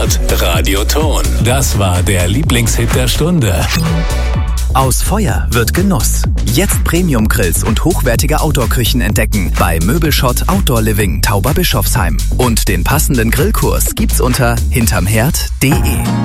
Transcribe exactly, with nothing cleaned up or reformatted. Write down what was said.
Radioton. Das war der Lieblingshit der Stunde. Aus Feuer wird Genuss. Jetzt Premium-Grills und hochwertige Outdoor-Küchen entdecken bei Möbelschott Outdoor Living Tauberbischofsheim. Und den passenden Grillkurs gibt's unter hintermherd punkt de.